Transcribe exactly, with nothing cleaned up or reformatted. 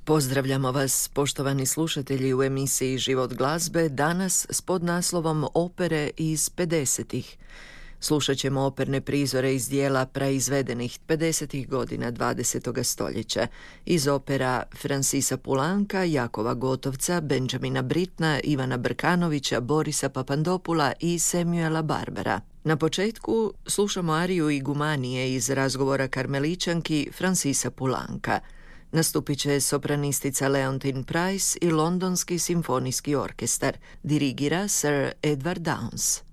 Pozdravljamo vas, poštovani slušatelji, u emisiji Život glazbe, danas s podnaslovom Opere iz pedesetih. Slušat ćemo operne prizore iz dijela praizvedenih pedesetih godina dvadesetog stoljeća, iz opera Francisa Poulenca, Jakova Gotovca, Benjamina Brittena, Ivana Brkanovića, Borisa Papandopula i Samuela Barbera. Na početku slušamo ariju Igumanije iz razgovora karmeličanki Francisa Poulenca. Nastupit će sopranistica Leontine Price i Londonski simfonijski orkestar. Dirigira Sir Edward Downes.